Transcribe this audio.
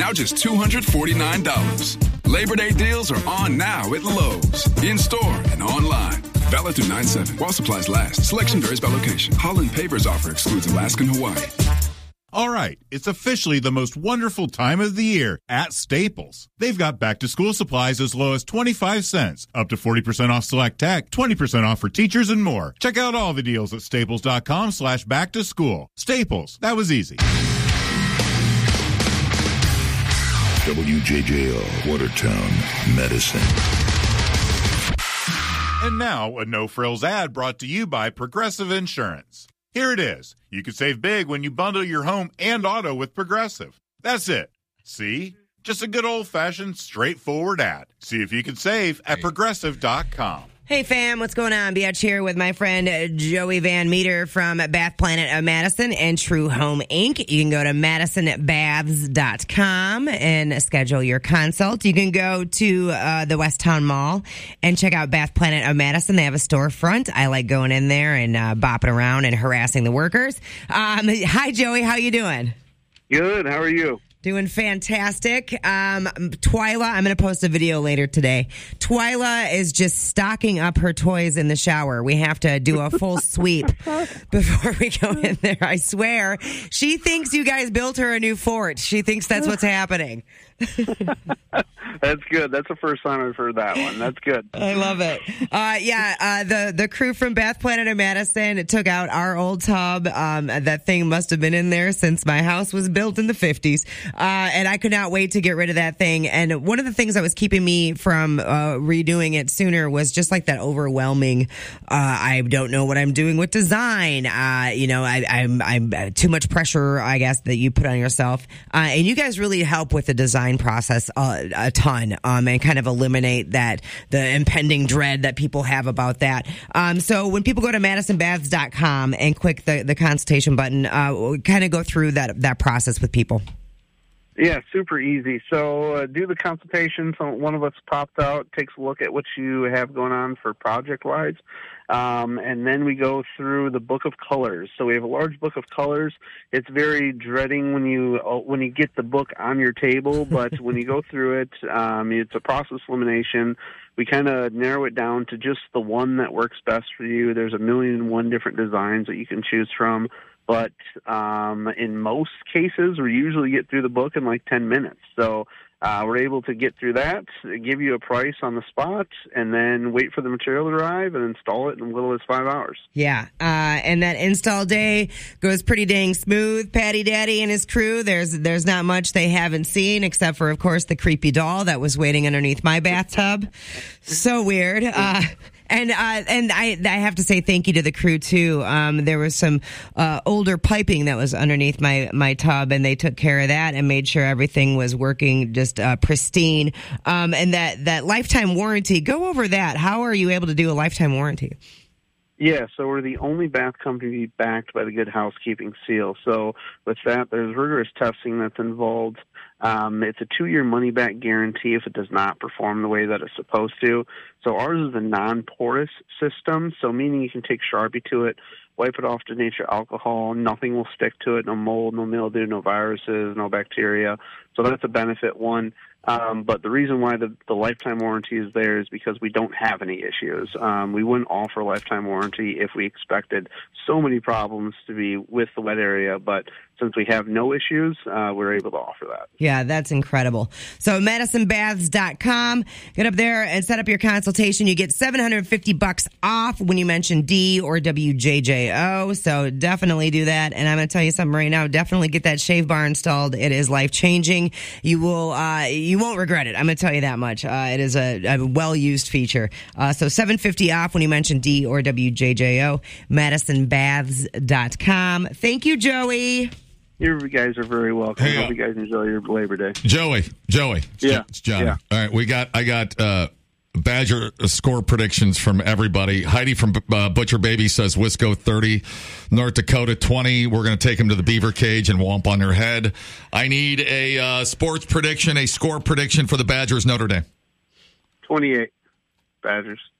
Now just $249. Labor Day deals are on now at Lowe's. In-store and online. Valid through 9/7. While supplies last. Selection varies by location. Holland Paper's offer excludes Alaska and Hawaii. All right, it's officially the most wonderful time of the year at Staples. They've got back-to-school supplies as low as 25 cents, up to 40% off select tech, 20% off for teachers, and more. Check out all the deals at staples.com/back-to-school. Staples, that was easy. WJJO, Watertown, Medicine. And now, a no-frills ad brought to you by Progressive Insurance. Here it is. You can save big when you bundle your home and auto with Progressive. That's it. See? Just a good old-fashioned, straightforward ad. See if you can save at Progressive.com. Hey, fam, what's going on? Biatch here with my friend Joey Van Meter from Bath Planet of Madison and True Home Inc. You can go to madisonbaths.com and schedule your consult. You can go to the Westtown Mall and check out Bath Planet of Madison. They have a storefront. I like going in there and bopping around and harassing the workers. Hi, Joey. How you doing? Good. How are you? Doing fantastic. Twyla, I'm going to post a video later today. Twyla is just stocking up her toys in the shower. We have to do a full sweep before we go in there. I swear. She thinks you guys built her a new fort. She thinks that's what's happening. That's good. That's the first time I've heard that one. That's good. I love it. The crew from Bath Planet of Madison took out our old tub. That thing must have been in there since my house was built in the 50s. And I could not wait to get rid of that thing. And one of the things that was keeping me from redoing it sooner was just like that overwhelming, I don't know what I'm doing with design. I'm too much pressure, I guess, that you put on yourself. And you guys really help with the design process a ton, and kind of eliminate the impending dread that people have about that. So when people go to madisonbaths.com and click the consultation button, kind of go through that process with people. Yeah, super easy. So do the consultation. So one of us pops out, takes a look at what you have going on for project-wise, and then we go through the book of colors. So we have a large book of colors. It's very dreading when you get the book on your table, but when you go through it, it's a process elimination. We kind of narrow it down to just the one that works best for you. There's 1,000,001 different designs that you can choose from. But in most cases, we usually get through the book in like 10 minutes. So we're able to get through that, give you a price on the spot, and then wait for the material to arrive and install it in as little as 5 hours. Yeah, and that install day goes pretty dang smooth. Patty Daddy and his crew, there's not much they haven't seen, except for, of course, the creepy doll that was waiting underneath my bathtub. So weird. And I have to say thank you to the crew too. There was some older piping that was underneath my tub, and they took care of that and made sure everything was working just pristine. And that lifetime warranty. Go over that. How are you able to do a lifetime warranty? Yeah, so we're the only bath company backed by the Good Housekeeping seal. So with that, there's rigorous testing that's involved. It's a 2-year money-back guarantee if it does not perform the way that it's supposed to. So ours is a non-porous system, so meaning you can take Sharpie to it, wipe it off to nature alcohol, nothing will stick to it, no mold, no mildew, no viruses, no bacteria. So that's a benefit one. But the reason why the lifetime warranty is there is because we don't have any issues. We wouldn't offer a lifetime warranty if we expected so many problems to be with the wet area, but since we have no issues, we're able to offer that. Yeah, that's incredible. So MadisonBaths.com, get up there and set up your consultation. You get $750 off when you mention D or WJJO, so definitely do that. And I'm going to tell you something right now, definitely get that shave bar installed. It is life-changing. You won't regret it. I'm going to tell you that much. It is a well-used feature. So $750 off when you mention D or WJJO, MadisonBaths.com. Thank you, Joey. You guys are very welcome. Hey, hope you guys enjoy your Labor Day. Joey. Yeah. It's John. Yeah. All right, I got Badger score predictions from everybody. Heidi from Butcher Baby says Wisco 30, North Dakota 20. We're going to take them to the beaver cage and womp on their head. I need a sports prediction, a score prediction for the Badgers Notre Dame. 28, Badgers.